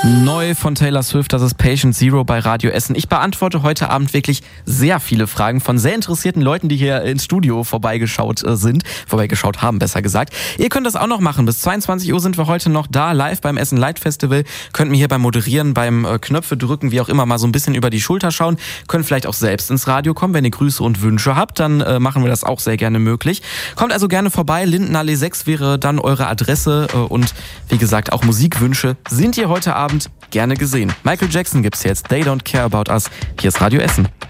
Neu von Taylor Swift, das ist Patient Zero bei Radio Essen. Ich beantworte heute Abend wirklich sehr viele Fragen von sehr interessierten Leuten, die hier ins Studio vorbeigeschaut haben, besser gesagt. Ihr könnt das auch noch machen. Bis 22 Uhr sind wir heute noch da, live beim Essen Light Festival. Könnt mir hier beim Moderieren, beim Knöpfe drücken, wie auch immer, mal so ein bisschen über die Schulter schauen. Könnt vielleicht auch selbst ins Radio kommen. Wenn ihr Grüße und Wünsche habt, dann machen wir das auch sehr gerne möglich. Kommt also gerne vorbei. Lindenallee 6 wäre dann eure Adresse. Und wie gesagt, auch Musikwünsche sind hier heute Abend gerne gesehen. Michael Jackson gibt's jetzt. They Don't Care About Us. Hier ist Radio Essen.